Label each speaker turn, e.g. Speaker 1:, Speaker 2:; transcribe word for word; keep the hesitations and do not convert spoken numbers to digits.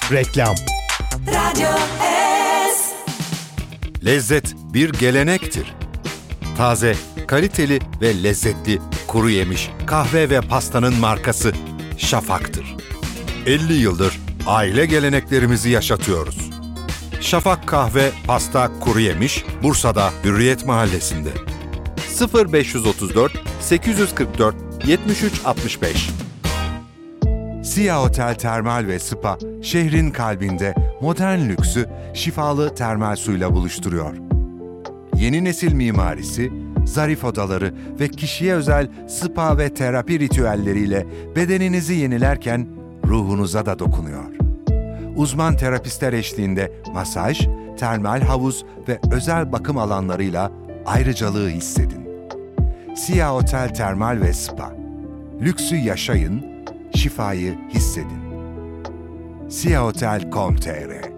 Speaker 1: Reklam.
Speaker 2: Radyo S.
Speaker 3: Lezzet bir gelenektir. Taze, kaliteli ve lezzetli kuru yemiş, kahve ve pastanın markası Şafak'tır. elli yıldır aile geleneklerimizi yaşatıyoruz. Şafak Kahve, Pasta, Kuru Yemiş, Bursa'da Hürriyet Mahallesi'nde. sıfır beş otuz dört sekiz kırk dört yetmiş üç altmış beş. Sia Otel Termal ve Spa, şehrin kalbinde modern lüksü şifalı termal suyla buluşturuyor. Yeni nesil mimarisi, zarif odaları ve kişiye özel spa ve terapi ritüelleriyle bedeninizi yenilerken ruhunuza da dokunuyor. Uzman terapistler eşliğinde masaj, termal havuz ve özel bakım alanlarıyla ayrıcalığı hissedin. Sia Otel Termal ve Spa. Lüksü yaşayın, şifayı hissedin. siahotel nokta com nokta tr